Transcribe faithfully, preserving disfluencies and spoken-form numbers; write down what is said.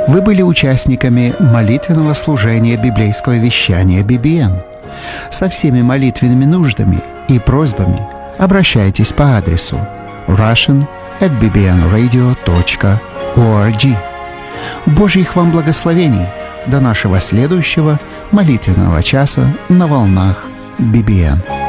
Вы были участниками молитвенного служения библейского вещания би би эн. Со всеми молитвенными нуждами и просьбами обращайтесь по адресу russian at b b n radio dot org. Божьих вам благословений до нашего следующего молитвенного часа на волнах би би эн.